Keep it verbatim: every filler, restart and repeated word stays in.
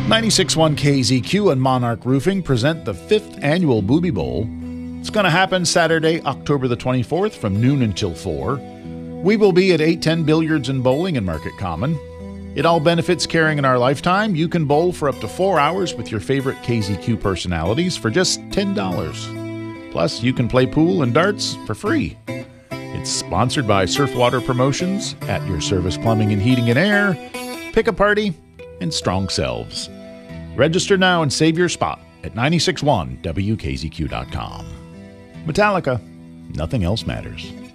ninety-six point one K Z Q and Monarch Roofing present the fifth annual Booby Bowl. It's going to happen Saturday, October the twenty-fourth from noon until four. We will be at eight ten Billiards and Bowling in Market Common. It all benefits Caring in Our Lifetime. You can bowl for up to four hours with your favorite K Z Q personalities for just ten dollars. Plus, you can play pool and darts for free. It's sponsored by Surfwater Promotions, At Your Service Plumbing and Heating and Air, Pick a Party, and Strong Selves. Register now and save your spot at nine six one W K Z Q dot com. Metallica, nothing else matters.